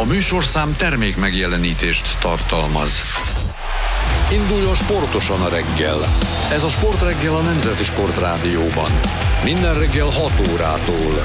A műsorszám termék megjelenítést tartalmaz. Induljon sportosan a reggel. Ez a Sportreggel a Nemzeti Sportrádióban. Minden reggel 6 órától.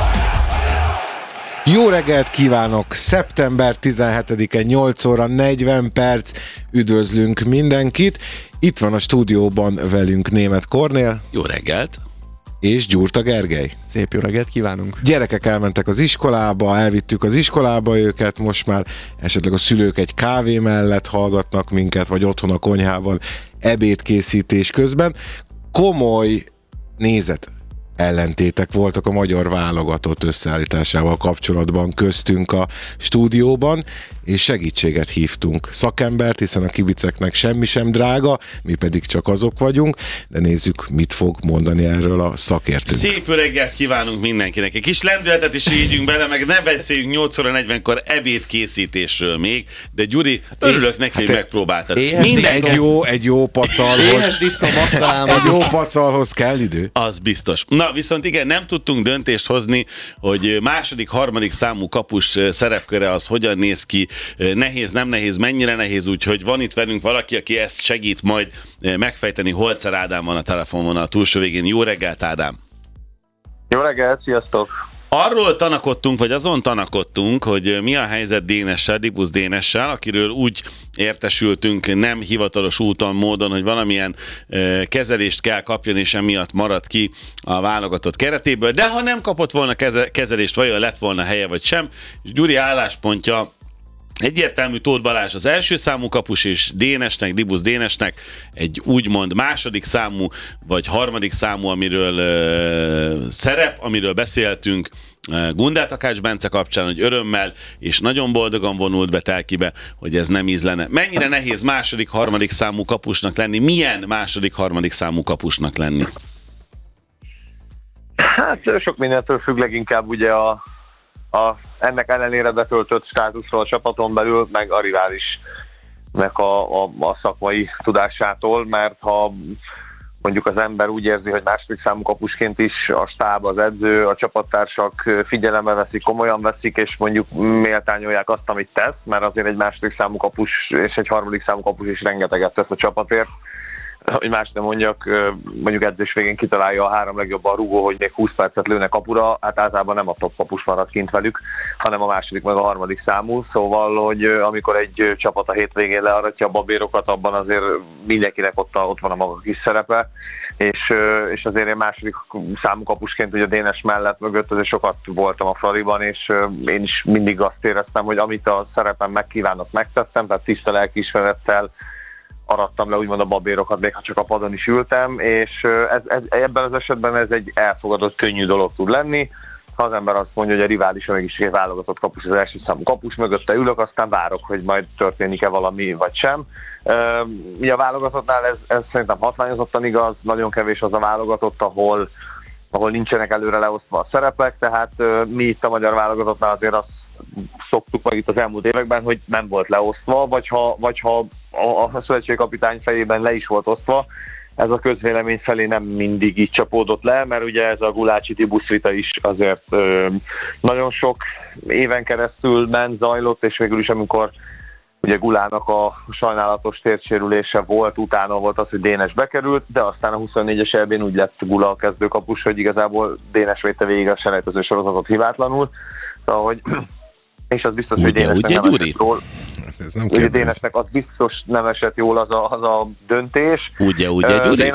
Jó reggelt kívánok! Szeptember 17-e 8 óra 40 perc. Üdvözlünk mindenkit. Itt van a stúdióban velünk Németh Kornél. Jó reggelt! És Gyurta Gergely. Szép jó reggelt kívánunk! Gyerekek elmentek az iskolába, elvittük az iskolába őket, most már esetleg a szülők egy kávé mellett hallgatnak minket, vagy otthon a konyhában ebédkészítés közben. Komoly ellentétek voltak a magyar válogatott összeállításával kapcsolatban köztünk a stúdióban, és segítséget hívtunk szakembert, hiszen a kibiceknek semmi sem drága, mi pedig csak azok vagyunk, de nézzük, mit fog mondani erről a szakértőnk. Szép jó reggelt kívánunk mindenkinek! Egy kis lendületet is ígyünk bele, meg ne beszéljünk 8 óra 40-kor ebédkészítésről még, de Gyuri, örülök neki, hogy megpróbáltad. Egy jó pacalhoz kell idő. Az biztos. Na, viszont igen, nem tudtunk döntést hozni, hogy második, harmadik számú kapus szerepköre az hogyan néz ki, nehéz, nem nehéz, mennyire nehéz, úgyhogy van itt velünk valaki, aki ezt segít majd megfejteni. Holzer Ádám van a telefonvonal túlsó végén. Jó reggelt, Ádám! Jó reggelt, sziasztok! Arról tanakodtunk, vagy azon tanakodtunk, hogy mi a helyzet Dénessel, Dibusz Dénessel, akiről úgy értesültünk nem hivatalos úton, módon, hogy valamilyen kezelést kell kapjon, és emiatt marad ki a válogatott keretéből, de ha nem kapott volna kezelést, vajon lett volna helye, vagy sem, és Gyuri álláspontja egyértelmű. Tóth Balázs az első számú kapus, és Dibusz Dénesnek egy úgymond második számú, vagy harmadik számú, amiről amiről beszéltünk Gundel Takács Bence kapcsán, hogy örömmel és nagyon boldogan vonult be Telkibe, hogy ez nem ízlene. Mennyire nehéz második, harmadik számú kapusnak lenni? Milyen második, harmadik számú kapusnak lenni? Hát sok mindentől függ, leginkább ugye ennek ellenére betöltött státuszról a csapaton belül, meg a riválisnek a szakmai tudásától, mert ha mondjuk az ember úgy érzi, hogy második számú kapusként is a stáb, az edző, a csapattársak figyelembe veszik, komolyan veszik, és mondjuk méltányolják azt, amit tesz, mert azért egy második számú kapus és egy harmadik számú kapus is rengeteget tesz a csapatért. Hogy más nem mondjak, mondjuk edzés végén kitalálja a 3 legjobban rúgó, hogy még 20 percet lőne kapura, hát általában nem a top kapus marad kint velük, hanem a második meg a harmadik számú, szóval, hogy amikor egy csapat a hétvégén learatja a babérokat, abban azért mindenkinek ott van a maga kis szerepe, és azért én második számú kapusként ugye Dénes mellett mögött azért sokat voltam a Fradiban, és én is mindig azt éreztem, hogy amit a szerepem megkívánok, megtettem, tehát tiszta lelkiismerettel arattam le úgymond a babérokat, még ha csak a padon is ültem, és ebben az esetben ez egy elfogadott, könnyű dolog tud lenni. Ha az ember azt mondja, hogy a riválisa mégis egy válogatott kapus, az első számú kapus, mögötte ülök, aztán várok, hogy majd történik-e valami, vagy sem. Ugye a válogatottnál ez szerintem hatványozottan igaz, nagyon kevés az a válogatott, ahol nincsenek előre leosztva a szerepek, tehát mi itt a magyar válogatottnál azért azt szoktuk meg itt az elmúlt években, hogy nem volt leosztva, vagy ha a szövetségkapitány fejében le is volt osztva, ez a közvélemény felé nem mindig így csapódott le, mert ugye ez a Gulácsi Dibusz vita is azért nagyon sok éven keresztül zajlott, és végül is amikor ugye Gulának a sajnálatos térsérülése volt, utána volt az, hogy Dénes bekerült, de aztán a 24-es EB-n úgy lett Gula a kezdőkapus, hogy igazából Dénes védte végig a selejtező sorozatot hibátlanul, szóval, hogy és az biztos, hogy Dénesnek nem esett jól. Ugye Dénesnek az biztos nem esett jól az a döntés. Ugye, Gyuri?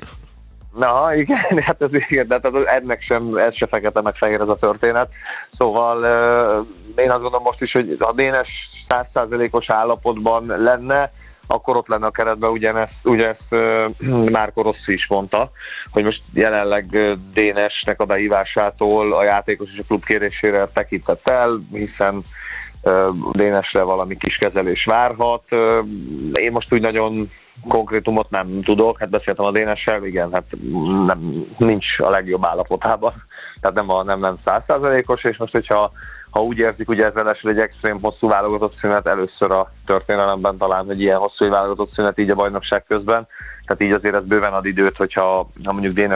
Na, igen, hát ez igen, de ennek sem, ez se fekete meg fehér ez a történet. Szóval én azt gondolom most is, hogy ha Dénes 100%-os állapotban lenne, akkor ott lenne a keretben, ugye ezt Márko Rossi is mondta, hogy most jelenleg Dénesnek a behívásától a játékos és a klub kérésére tekintett el, hiszen Dénesre valami kis kezelés várhat. Én most úgy nagyon konkrétumot nem tudok, hát beszéltem a Dénessel, igen, hát nincs a legjobb állapotában, tehát nem 100%-os, és most, hogyha úgy érzik, ugye ez ráadásul egy extrém hosszú válogatott szünet, először a történelemben talán egy ilyen hosszú válogatott szünet így a bajnokság közben, tehát így azért ez bőven ad időt, hogyha mondjuk Dénes